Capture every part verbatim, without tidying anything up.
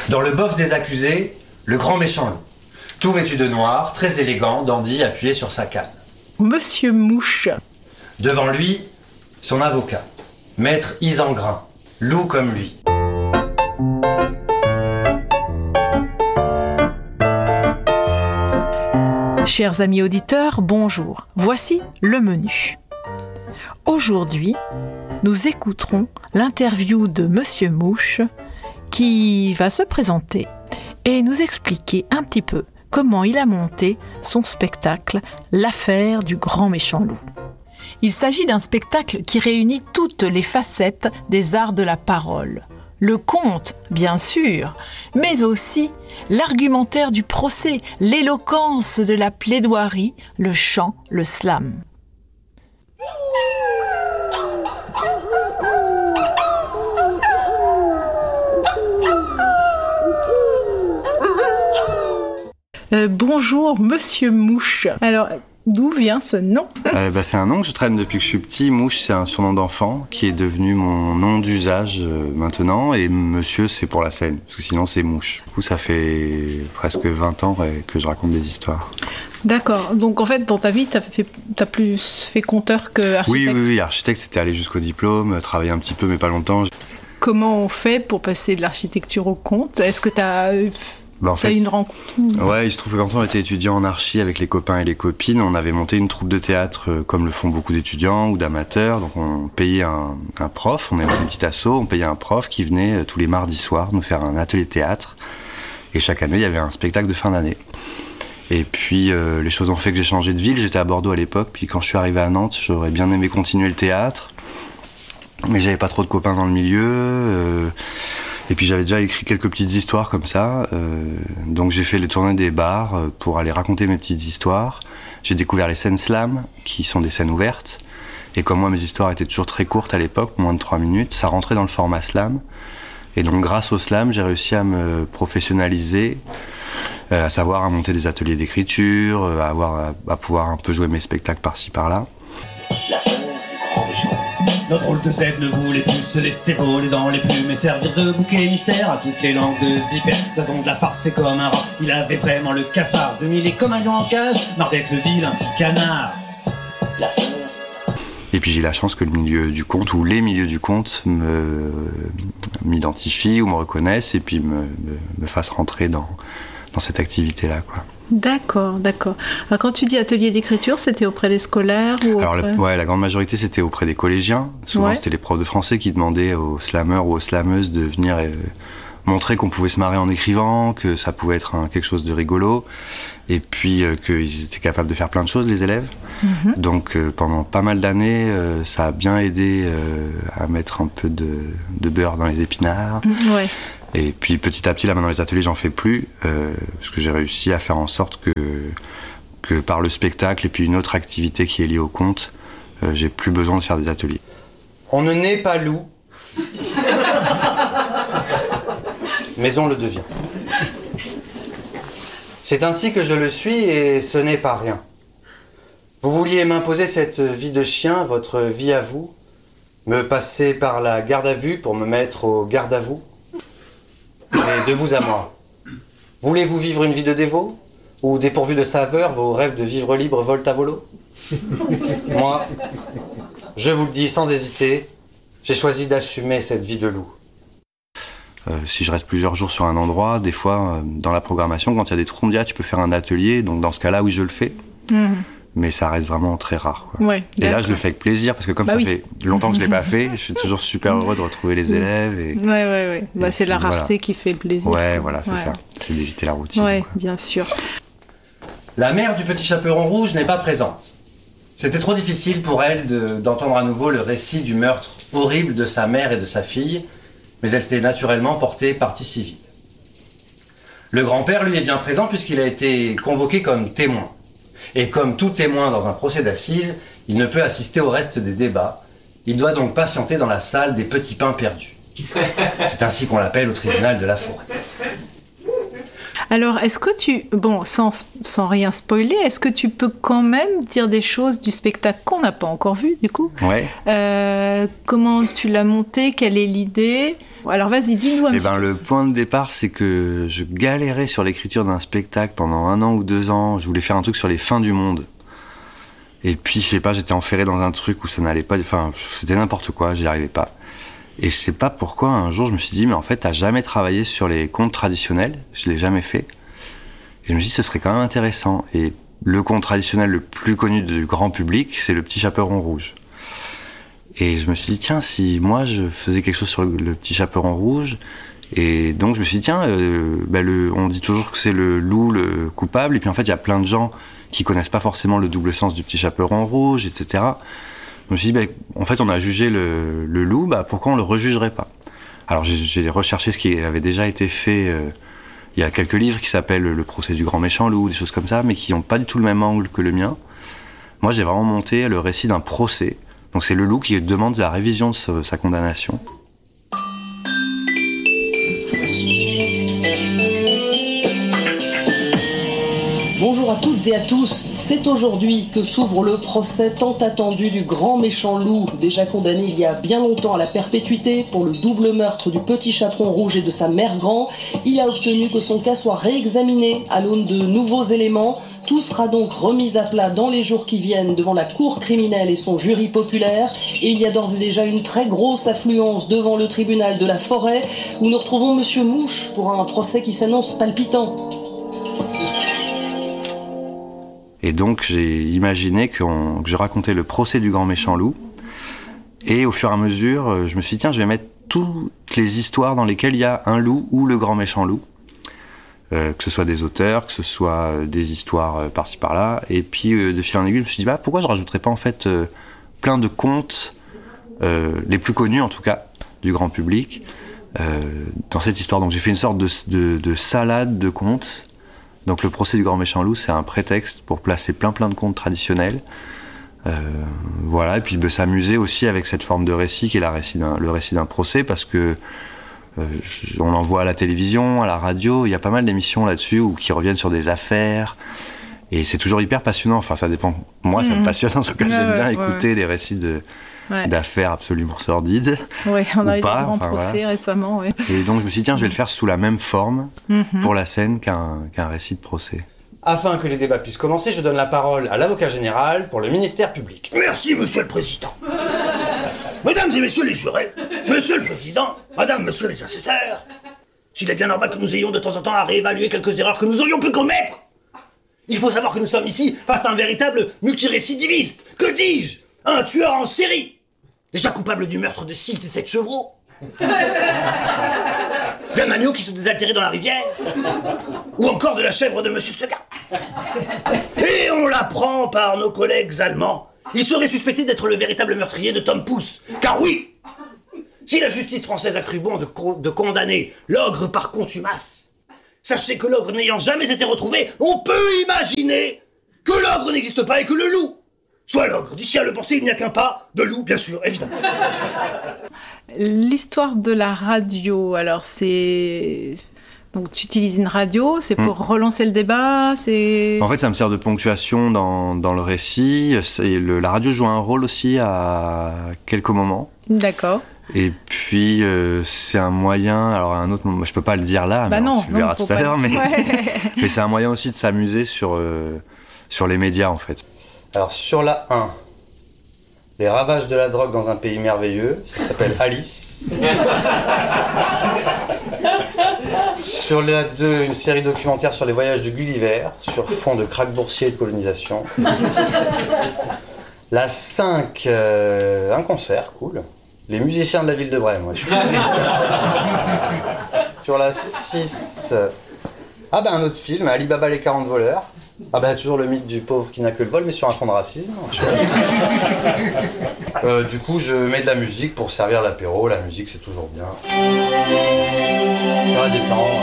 Dans le box des accusés, le grand méchant loup. Tout vêtu de noir, très élégant, dandy, appuyé sur sa canne. Monsieur Mouche. Devant lui, son avocat, maître Isengrin, loup comme lui. Chers amis auditeurs, bonjour. Voici le menu. Aujourd'hui, nous écouterons l'interview de Monsieur Mouche qui va se présenter et nous expliquer un petit peu comment il a monté son spectacle « L'affaire du grand méchant loup ». Il s'agit d'un spectacle qui réunit toutes les facettes des arts de la parole. Le conte, bien sûr, mais aussi l'argumentaire du procès, l'éloquence de la plaidoirie, le chant, le slam. Euh, bonjour, Monsieur Mouche. Alors, d'où vient ce nom ? euh, bah, C'est un nom que je traîne depuis que je suis petit. Mouche, c'est un surnom d'enfant qui est devenu mon nom d'usage euh, maintenant. Et Monsieur, c'est pour la scène, parce que sinon c'est Mouche. Du coup, ça fait presque vingt ans euh, que je raconte des histoires. D'accord. Donc, en fait, dans ta vie, t'as, fait, t'as plus fait conteur que architecte ? Oui, oui, oui. Architecte, c'était aller jusqu'au diplôme, travailler un petit peu, mais pas longtemps. Comment on fait pour passer de l'architecture au conte ? Est-ce que t'as... Bah en T'as fait, une rencontre. Ouais, il se trouve que quand on était étudiant en archi avec les copains et les copines, on avait monté une troupe de théâtre euh, comme le font beaucoup d'étudiants ou d'amateurs. Donc on payait un, un prof, on avait monté une petite asso, on payait un prof qui venait euh, tous les mardis soirs nous faire un atelier de théâtre. Et chaque année, il y avait un spectacle de fin d'année. Et puis euh, les choses ont fait que j'ai changé de ville. J'étais à Bordeaux à l'époque, puis quand je suis arrivé à Nantes, j'aurais bien aimé continuer le théâtre. Mais j'avais pas trop de copains dans le milieu. Euh, Et puis j'avais déjà écrit quelques petites histoires comme ça, euh, donc j'ai fait les tournées des bars euh, pour aller raconter mes petites histoires. J'ai découvert les scènes slam, qui sont des scènes ouvertes. Et comme moi mes histoires étaient toujours très courtes à l'époque, moins de trois minutes, ça rentrait dans le format slam. Et donc grâce au slam, j'ai réussi à me professionnaliser, euh, à savoir à monter des ateliers d'écriture, euh, à, avoir, à, à pouvoir un peu jouer mes spectacles par-ci par-là. L'affaire du grand méchant. Notre rôle de Z ne voulait plus se laisser voler dans les plumes et servir de bouc émissaire à toutes les langues de vipère. Dedans de la farce fait comme un rat, il avait vraiment le cafard. Venu les comme un lion en cage, marre d'être le vilain petit canard. L'affaire. Et puis j'ai la chance que le milieu du conte, ou les milieux du conte, me, m'identifient ou me reconnaissent et puis me, me, me fassent rentrer dans, dans cette activité-là, quoi. D'accord, d'accord. Alors quand tu dis atelier d'écriture, c'était auprès des scolaires ou Alors auprès... la, ouais, la grande majorité c'était auprès des collégiens. Souvent Ouais. c'était les profs de français qui demandaient aux slameurs ou aux slameuses de venir euh, montrer qu'on pouvait se marrer en écrivant, que ça pouvait être un, quelque chose de rigolo, et puis euh, qu'ils étaient capables de faire plein de choses, les élèves. Mm-hmm. Donc euh, pendant pas mal d'années, euh, ça a bien aidé euh, à mettre un peu de, de beurre dans les épinards. Mmh, ouais. Et puis petit à petit, là, maintenant, les ateliers, j'en fais plus, euh, parce que j'ai réussi à faire en sorte que, que par le spectacle et puis une autre activité qui est liée au conte, euh, j'ai plus besoin de faire des ateliers. On ne naît pas loup, mais on le devient. C'est ainsi que je le suis et ce n'est pas rien. Vous vouliez m'imposer cette vie de chien, votre vie à vous, me passer par la garde à vue pour me mettre au garde à vous. Mais de vous à moi, voulez-vous vivre une vie de dévot ? Ou dépourvu de saveur, vos rêves de vivre libre volent à volo ? Moi, je vous le dis sans hésiter, j'ai choisi d'assumer cette vie de loup. Euh, si je reste plusieurs jours sur un endroit, des fois, euh, dans la programmation, quand il y a des trous, on me dit, ah, tu peux faire un atelier, donc dans ce cas-là, oui, je le fais. Mmh. Mais ça reste vraiment très rare, quoi. Ouais, et là, je le fais avec plaisir, parce que comme bah ça oui. fait longtemps que je l'ai pas fait, je suis toujours super heureux de retrouver les élèves. Et, ouais, ouais, ouais. Bah, et c'est puis, la rareté voilà. qui fait plaisir. Ouais, voilà, c'est ouais. ça. C'est d'éviter la routine. Ouais, quoi. bien sûr. La mère du petit chaperon rouge n'est pas présente. C'était trop difficile pour elle de, d'entendre à nouveau le récit du meurtre horrible de sa mère et de sa fille, mais elle s'est naturellement portée partie civile. Le grand-père, lui, est bien présent puisqu'il a été convoqué comme témoin. Et comme tout témoin dans un procès d'assises, il ne peut assister au reste des débats. Il doit donc patienter dans la salle des petits pains perdus. C'est ainsi qu'on l'appelle au tribunal de la forêt. Alors, est-ce que tu... Bon, sans, sans rien spoiler, est-ce que tu peux quand même dire des choses du spectacle qu'on n'a pas encore vu, du coup ? Ouais. Euh, comment tu l'as monté ? Quelle est l'idée ? Alors vas-y, dis-nous un Et petit ben, peu. le point de départ, c'est que je galérais sur l'écriture d'un spectacle pendant un an ou deux ans. Je voulais faire un truc sur les fins du monde. Et puis, je sais pas, j'étais enferré dans un truc où ça n'allait pas. Enfin, c'était n'importe quoi, j'y arrivais pas. Et je sais pas pourquoi, un jour, je me suis dit, mais en fait, t'as jamais travaillé sur les contes traditionnels. Je l'ai jamais fait. Et je me suis dit, ce serait quand même intéressant. Et le conte traditionnel le plus connu du grand public, c'est Le Petit Chaperon Rouge. Et je me suis dit, tiens, si moi, je faisais quelque chose sur le, le Petit Chaperon Rouge. Et donc, je me suis dit, tiens, euh, bah, le, on dit toujours que c'est le loup le coupable. Et puis, en fait, il y a plein de gens qui connaissent pas forcément le double sens du Petit Chaperon Rouge, et cetera. Je me suis dit, bah, en fait, on a jugé le, le loup, bah, pourquoi on le rejugerait pas? Alors, j'ai, j'ai recherché ce qui avait déjà été fait. Euh, il y a quelques livres qui s'appellent Le procès du grand méchant loup, des choses comme ça, mais qui n'ont pas du tout le même angle que le mien. Moi, j'ai vraiment monté le récit d'un procès. Donc, c'est le loup qui demande la révision de sa, sa condamnation. Bonjour à toutes et à tous, c'est aujourd'hui que s'ouvre le procès tant attendu du grand méchant loup, déjà condamné il y a bien longtemps à la perpétuité pour le double meurtre du Petit Chaperon Rouge et de sa mère grand. Il a obtenu que son cas soit réexaminé à l'aune de nouveaux éléments. Tout sera donc remis à plat dans les jours qui viennent devant la cour criminelle et son jury populaire. Et il y a d'ores et déjà une très grosse affluence devant le tribunal de la Forêt où nous retrouvons Monsieur Mouche pour un procès qui s'annonce palpitant. Et donc, j'ai imaginé qu'on, que je racontais le procès du grand méchant loup. Et au fur et à mesure, je me suis dit, tiens, je vais mettre toutes les histoires dans lesquelles il y a un loup ou le grand méchant loup. Euh, que ce soit des auteurs, que ce soit des histoires euh, par-ci par-là. Et puis, euh, de fil en aiguille, je me suis dit, bah, pourquoi je rajouterais pas en fait euh, plein de contes, euh, les plus connus en tout cas, du grand public, euh, dans cette histoire. Donc, j'ai fait une sorte de, de, de salade de contes. Donc le procès du grand méchant loup, c'est un prétexte pour placer plein plein de contes traditionnels. Euh, voilà, et puis bah, s'amuser aussi avec cette forme de récit qui est la récit d'un, le récit d'un procès, parce que euh, on en voit à la télévision, à la radio, il y a pas mal d'émissions là-dessus où, qui reviennent sur des affaires, et c'est toujours hyper passionnant. Enfin, ça dépend. Moi, ça mmh. me passionne en tout cas. Ouais, j'aime bien ouais, écouter ouais. des récits de Ouais. d'affaires absolument sordides. Oui, on a eu des grands enfin, procès voilà. récemment. Ouais. Et donc je me suis dit, tiens, je vais le faire sous la même forme mm-hmm. pour la scène qu'un, qu'un récit de procès. Afin que les débats puissent commencer, je donne la parole à l'avocat général pour le ministère public. Merci, monsieur le président. Mesdames et messieurs les jurés, monsieur le président, madame, monsieur les assesseurs, s'il est bien normal que nous ayons de temps en temps à réévaluer quelques erreurs que nous aurions pu commettre, il faut savoir que nous sommes ici face à un véritable multirécidiviste. Que dis-je ? Un tueur en série, déjà coupable du meurtre de six de sept chevreaux, d'un agneau qui se désaltérait dans la rivière, ou encore de la chèvre de Monsieur Seguin. Et on l'apprend par nos collègues allemands. Il serait suspecté d'être le véritable meurtrier de Tom Pouce. Car oui, si la justice française a cru bon de, co- de condamner l'ogre par contumace, sachez que l'ogre n'ayant jamais été retrouvé, on peut imaginer que l'ogre n'existe pas et que le loup soit l'ogre. D'ici à le penser, il n'y a qu'un pas de loup, bien sûr, évidemment. L'histoire de la radio, alors c'est... Donc tu utilises une radio, c'est pour mmh. relancer le débat, c'est... En fait, ça me sert de ponctuation dans, dans le récit. C'est le, la radio joue un rôle aussi à quelques moments. D'accord. Et puis, euh, c'est un moyen... Alors, un autre moment, je peux pas le dire là, bah mais non, tu le verras tout à pas... l'heure. Mais, ouais. mais c'est un moyen aussi de s'amuser sur, euh, sur les médias, en fait. Alors, sur la un, les ravages de la drogue dans un pays merveilleux, ça s'appelle Alice. Sur la deux, une série documentaire sur les voyages de Gulliver, sur fond de krach boursier et de colonisation. La cinq, euh, un concert, cool. Les musiciens de la ville de Brême, ouais, je suis... Sur la six, ah ben un autre film, Ali Baba les quarante voleurs. Ah bah toujours le mythe du pauvre qui n'a que le vol, mais sur un fond de racisme. euh, du coup, je mets de la musique pour servir l'apéro. La musique, c'est toujours bien. Ça va détendre.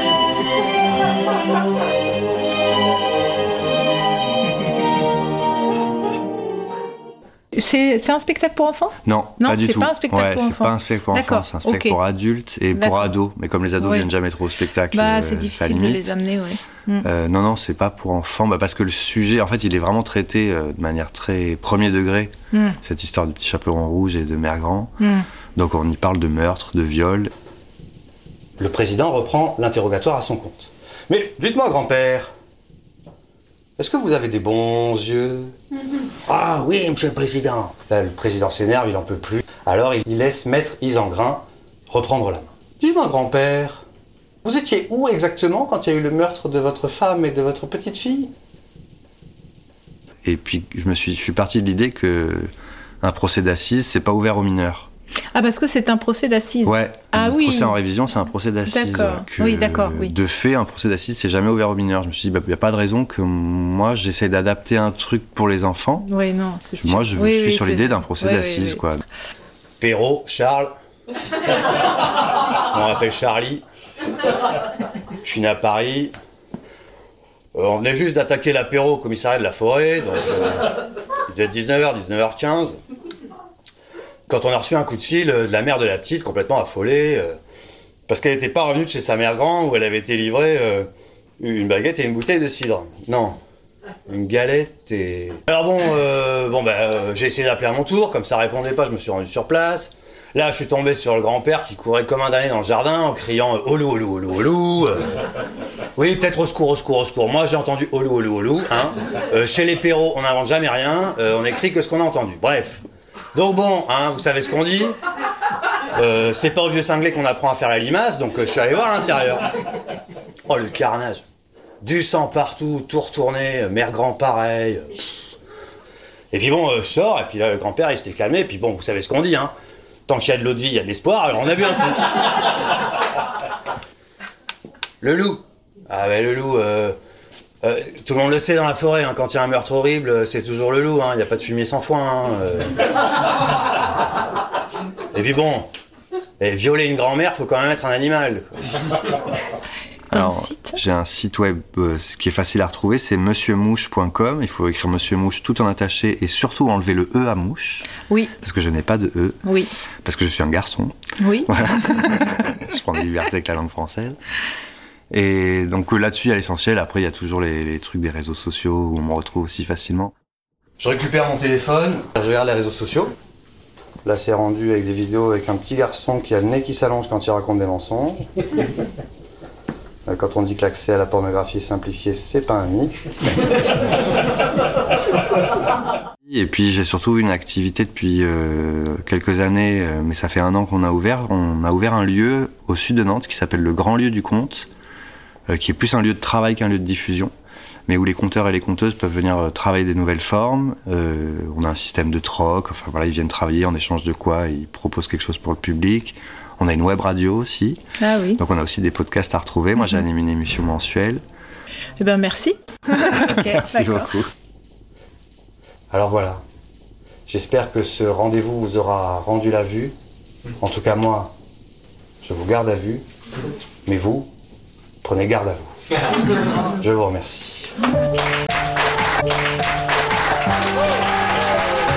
C'est, c'est un spectacle pour enfants ? Non, non, pas du c'est tout. pas un spectacle ouais, pour c'est enfants. pas un spectacle pour D'accord, enfants, c'est un spectacle okay. pour adultes et D'accord. pour ados. Mais comme les ados oui. viennent jamais trop au spectacle, bah, euh, c'est difficile de les amener, oui. Mm. Euh, non, non, c'est pas pour enfants, bah, parce que le sujet, en fait, il est vraiment traité euh, de manière très premier degré. Mm. Cette histoire du Petit Chaperon Rouge et de Mère Grand. Mm. Donc on y parle de meurtre, de viol président reprend l'interrogatoire à son compte. « Mais dites-moi, grand-père, est-ce que vous avez des bons yeux ?»« Ah oui, monsieur le président. » Là, le président s'énerve, il n'en peut plus. Alors, il laisse maître Isengrin reprendre la main. « Dites-moi, grand-père, vous étiez où exactement quand il y a eu le meurtre de votre femme et de votre petite fille ?» Et puis, je me suis, je suis parti de l'idée que un procès d'assises, c'est pas ouvert aux mineurs. Ah, parce que c'est un procès d'assises. Ouais, ah, un oui. procès en révision, c'est un procès d'assises. D'accord, que, oui, d'accord, oui. De fait, un procès d'assises, c'est jamais ouvert aux mineurs. Je me suis dit, il bah, n'y a pas de raison que moi, j'essaye d'adapter un truc pour les enfants. Oui, non, c'est sûr. Moi, je oui, suis oui, sur c'est... l'idée d'un procès oui, d'assises, oui, oui. quoi. Perrault, Charles. On m'appelle Charlie. Je suis né à Paris. Euh, on venait juste d'attaquer l'apéro au commissariat de la Forêt, donc euh, il devait être dix-neuf heures, dix-neuf heures quinze. Quand on a reçu un coup de fil de la mère de la petite, complètement affolée, euh, parce qu'elle n'était pas revenue de chez sa mère grand, où elle avait été livrée euh, une baguette et une bouteille de cidre. Non, une galette et... Alors bon, euh, bon bah, euh, j'ai essayé d'appeler à mon tour, comme ça répondait pas, je me suis rendu sur place. Là, je suis tombé sur le grand-père qui courait comme un damné dans le jardin en criant « Olou, olou, olou, olou ». Oui, peut-être au secours, au secours, au secours. Moi, j'ai entendu « Olou, olou, olou hein. ». Euh, chez les Perrault, on n'invente jamais rien, euh, on écrit que ce qu'on a entendu. Bref. Donc bon, hein, vous savez ce qu'on dit. Euh, c'est pas au vieux cinglé qu'on apprend à faire la limace, donc euh, je suis allé voir à l'intérieur. Oh, le carnage. Du sang partout, tout retourné, mère grand pareil. Et puis bon, euh, je sors, et puis là, le grand-père, il s'était calmé, et puis bon, vous savez ce qu'on dit, hein. Tant qu'il y a de l'eau de vie, il y a de l'espoir, alors on a bu un coup. Le loup. Ah ben le loup, euh, euh, tout le monde le sait dans la forêt, hein, quand il y a un meurtre horrible, c'est toujours le loup, hein, il n'y a pas de fumier sans foin. Hein, euh. Et puis bon, et violer une grand-mère, faut quand même être un animal. Alors, site j'ai un site web euh, qui est facile à retrouver, c'est monsieur mouche point com. Il faut écrire Monsieur Mouche tout en attaché et surtout enlever le E à mouche. Oui. Parce que je n'ai pas de E. Oui. Parce que je suis un garçon. Oui. Voilà. Je prends des libertés avec la langue française. Et donc là-dessus, il y a l'essentiel. Après, il y a toujours les, les trucs des réseaux sociaux où on me retrouve aussi facilement. Je récupère mon téléphone, je regarde les réseaux sociaux. Là, c'est rendu avec des vidéos avec un petit garçon qui a le nez qui s'allonge quand il raconte des mensonges. Quand on dit que l'accès à la pornographie est simplifié, c'est pas un mythe. Et puis j'ai surtout une activité depuis euh, quelques années, euh, mais ça fait un an qu'on a ouvert. On a ouvert un lieu au sud de Nantes qui s'appelle le Grand Lieu du Conte, euh, qui est plus un lieu de travail qu'un lieu de diffusion, mais où les conteurs et les conteuses peuvent venir euh, travailler des nouvelles formes. Euh, on a un système de troc, enfin voilà, ils viennent travailler en échange de quoi, ils proposent quelque chose pour le public. On a une web radio aussi. Ah oui. Donc on a aussi des podcasts à retrouver. Moi, j'ai animé une émission mensuelle. Eh ben merci. Okay, merci d'accord. beaucoup. Alors voilà. J'espère que ce rendez-vous vous aura rendu la vue. En tout cas, moi, je vous garde à vue. Mais vous, prenez garde à vous. Je vous remercie.